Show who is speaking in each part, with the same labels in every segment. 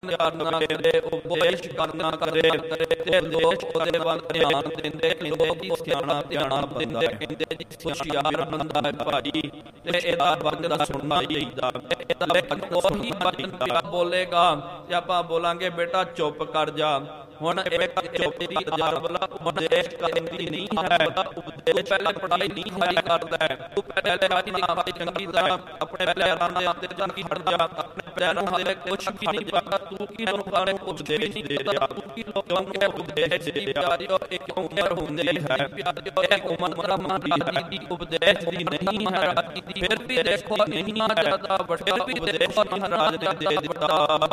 Speaker 1: ਕਰਨਾ ਕਰੇ, ਉਪਦੇਸ਼ ਕਰਨਾ ਕਰੇ ਤੇ ਲੋਕ ਉਹਦੇ ਵੱਲ ਧਿਆਨ ਦਿੰਦੇ, ਕਹਿੰਦੇ ਜੀ ਸਿਆਣਾ ਧਿਆਣਾ ਬੰਦਾ, ਕਹਿੰਦੇ ਜੀ ਹੁਸ਼ਿਆਰ ਬੰਦਾ ਹੈ ਭਾਜੀ, ਤੇ ਇਹਦਾ ਵਚਨ ਸੁਣਨਾ ਚਾਹੀਦਾ। ਉਹੀ ਵਚਨ ਪਿਤਾ ਬੋਲੇਗਾ ਤੇ ਆਪਾਂ ਬੋਲਾਂਗੇ ਬੇਟਾ ਚੁੱਪ ਕਰ ਜਾ। ਹੁਣ ਇੱਕ ਚੁੱਪ ਦੀ ਵਾਲਾ ਉਪਦੇਸ਼ ਕਰਨ ਦੀ ਨਹੀਂ ਹੈ, ਉਪਦੇਸ਼ ਪਹਿਲੇ ਪੜ੍ਹਾਈ ਨਹੀਂ ਸਾਰੀ ਕਰਦਾ ਹੈ, ਤੂੰ ਪਹਿਲੇ ਆਪਣੀ ਚੰਗੀ ਤਰ੍ਹਾਂ ਆਪਣੇ ਪੈਰਾਂ ਦੇ ਉੱਤੇ ਚੰਗੀ ਖੜ ਜਾ, ਆਪਣੇ ਪੈਰਾਂ ਹਾਲੇ ਕੁਛ ਵੀ ਨਹੀਂ ਜਾਣਦਾ, ਤੂੰ ਕੀ ਲੋਕਾਂ ਨੂੰ ਉਪਦੇਸ਼ ਦੇ ਰਿਹਾ, ਤੂੰ ਕੀ ਲੋਕਾਂ ਨੂੰ ਉਪਦੇਸ਼ ਦੇ ਰਿਹਾ। ਇੱਕ ਉਮਰ ਹੁੰਦੀ ਹੈ ਪਿਆਰਿਓ, ਇੱਕ ਉਮਰ ਮਹਾਰਾਜ ਦੀ ਉਪਦੇਸ਼ ਦੀ ਨਹੀਂ ਹੈ, ਫਿਰ ਵੀ ਦੇਖੋ ਇੰਨਾ ਜ਼ਿਆਦਾ ਵੱਡਾ ਉਪਦੇਸ਼ ਮਹਾਰਾਜ ਨੇ ਦੇ ਦਿੱਤਾ।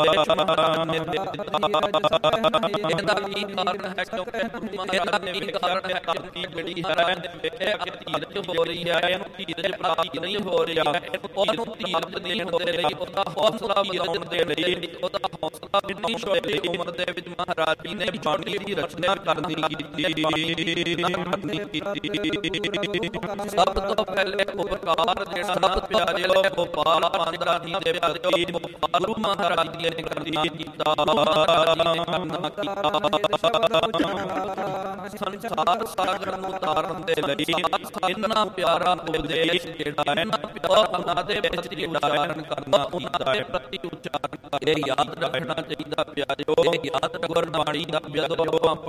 Speaker 1: ਇਹਦਾ ਕੀ ਕਾਰਨ ਹੈ? ਕਿਉਂਕਿ ਮਹਾਰਾਜ ਨੇ ਵੀ ਕਾਰਨ ਹੈ ਕਿ ਜਿਹੜੀ ਹੈ ਇਹ ਧੀਰਜ ਹੋ ਰਹੀ ਹੈ, ਇਹਨੂੰ ਧੀਰਜ ਪ੍ਰਾਪਤ ਨਹੀਂ ਹੋ ਰਿਹਾ, ਉਹਨੂੰ ਧੀਰਜ ਦੇਣ ਦੇ ਲਈ, ਉਹਦਾ ਹੌਸਲਾ ਵਧਾਉਣ ਦੇ ਲਈ, ਉਹਦਾ ਹੌਸਲਾ ਇੰਨੀ ਛੋਟੀ ਉਮਰ ਦੇ ਵਿੱਚ ਮਹਾਰਾਜ ਜੀ ਨੇ ਬਾਣੀ ਦੀ ਰਚਨਾ ਕਰਨੀ ਕੀਤੀ। ਸਭ ਤੋਂ ਪਹਿਲੇ ਉਪਕਾਰ ਜਿਹੜਾ ਨਾ ਪਿਆਰਿਓ ਗੋਪਾਲ ਪਾਂਧਰਾ ਜੀ ਦੇ ਪ੍ਰਤੀ ਗੁਰੂ ਮਹਾਰਾਜ ਜੀ ਨੇ ਕਰਨਾ ਕੀਤਾ। ਸੰਸਾਰ ਸਾਗਰ ਨੂੰ ਤਾਰਨ ਦੇ ਲਈ ਇੰਨਾ ਪਿਆਰਾ ਉਪਦੇਸ਼ ਜਿਹੜਾ ਹੈ ਨਾ ਉਹਨਾਂ ਦੇ ਵਿੱਚ ਉਚਾਰਨ ਕਰਨਾ, ਉਹਨਾਂ ਦੇ ਪ੍ਰਤੀ ਉਚਾਰਨ ਇਹ ਯਾਦ ਰੱਖਣਾ ਚਾਹੀਦਾ ਪਿਆਰਿਓ। ਯਾਦ ਗੁਰਬਾਣੀ ਦਾ ਜਦੋਂ